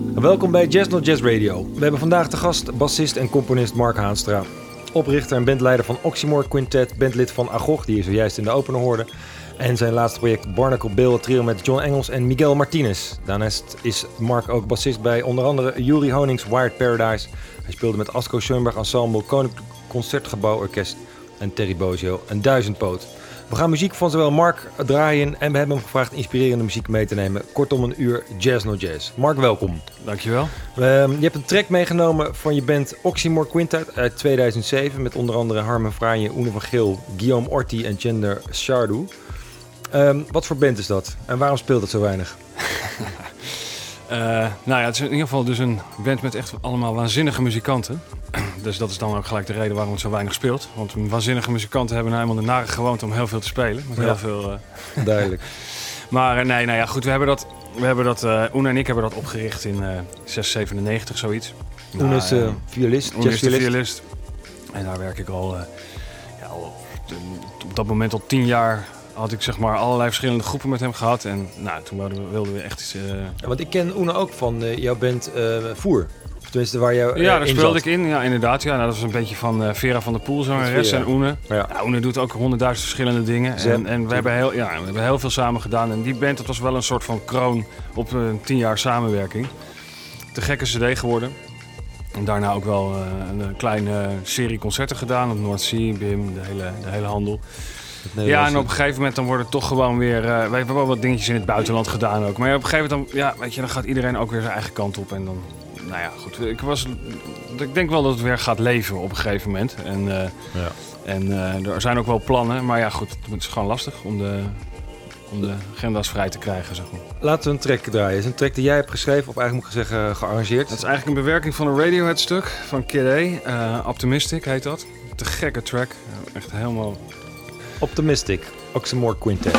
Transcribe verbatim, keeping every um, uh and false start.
Welkom bij Jazz Not Jazz Radio. We hebben vandaag te gast bassist en componist Mark Haanstra. Oprichter en bandleider van Oxymore Quintet, bandlid van Agog, die je zojuist in de opener hoorde. En zijn laatste project Barnacle Bill, het trio met John Engels en Miguel Martinez. Daarnaast is Mark ook bassist bij onder andere Juri Honings Wired Paradise. Hij speelde met Asko Schoenberg Ensemble, Koninklijk Concertgebouw Orkest en Terry Bozzio en Duizendpoot. We gaan muziek van zowel Mark draaien en we hebben hem gevraagd inspirerende muziek mee te nemen. Kortom een uur Jazz No Jazz. Mark, welkom. Dankjewel. Uh, je hebt een track meegenomen van je band Oxymore Quintet uit tweeduizend zeven... met onder andere Harmen Franje, Oene van Geel, Guillaume Orti en Gender Sardou. Um, wat voor band is dat en waarom speelt het zo weinig? uh, nou ja, het is in ieder geval dus een band met echt allemaal waanzinnige muzikanten. Dus dat is dan ook gelijk de reden waarom het zo weinig speelt. Want waanzinnige muzikanten hebben nou eenmaal de nare gewoonte om heel veel te spelen. Met ja. heel veel, uh... Duidelijk. Maar uh, nee, nou ja, goed, we hebben dat, we hebben dat uh, Oene en ik hebben dat opgericht in uh, zes zevenennegentig, zoiets. Oene nou, is uh, violist, Oene is de jazzviolist. violist. En daar werk ik al, uh, ja, al op dat moment al tien jaar... had ik zeg maar allerlei verschillende groepen met hem gehad. En nou, toen wilden we, wilden we echt iets... Uh... Ja, want ik ken Oene ook van uh, jouw band uh, Voer. Of tenminste waar jou uh, Ja, daar in speelde zat. ik in. Ja, inderdaad. Ja, nou, dat was een beetje van uh, Vera van der Poel, zangeres, en Oene. Ja. Ja, Oene doet ook honderdduizend verschillende dingen. Zem, en en we, hebben heel, ja, we hebben heel veel samen gedaan. En die band, dat was wel een soort van kroon op een tien jaar samenwerking. Te gekke cd geworden. En daarna ook wel uh, een kleine serie concerten gedaan op North Sea, B I M, de hele, de hele handel. Ja, en op een gegeven moment dan worden het toch gewoon weer... Uh, we hebben wel wat dingetjes in het buitenland gedaan ook. Maar op een gegeven moment dan, ja, weet je, dan gaat iedereen ook weer zijn eigen kant op. En dan, nou ja, goed. Ik, was, ik denk wel dat het weer gaat leven op een gegeven moment. En, uh, Ja. en uh, er zijn ook wel plannen. Maar ja, goed, het is gewoon lastig om de, om de agenda's vrij te krijgen, zeg maar. Laten we een track draaien. Het is een track die jij hebt geschreven, of eigenlijk moet ik zeggen gearrangeerd. Dat is eigenlijk een bewerking van een Radiohead stuk van Kid A. Uh, Optimistic heet dat. Te gekke track. Echt helemaal... Optimistic, Oxymore Quintet.